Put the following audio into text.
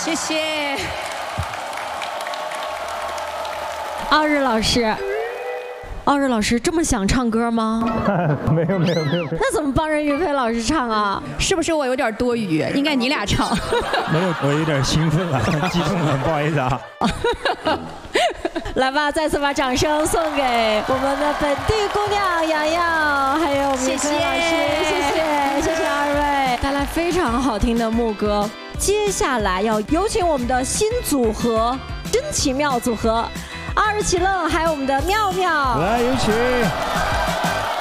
谢谢。 奥日老师。奥日老师这么想唱歌吗？ 没有。 那怎么帮任玉飞老师唱啊？ 是不是我有点多余？应该你俩唱。 没有，我有点兴奋了，激动了，不好意思啊。 来吧，再次把掌声送给我们的本地姑娘洋洋，还有我们玉飞老师，谢谢二位，带来非常好听的牧歌。接下来要有请我们的新组合，真奇妙组合。二十起愣，还有我们的妙妙， 来有请。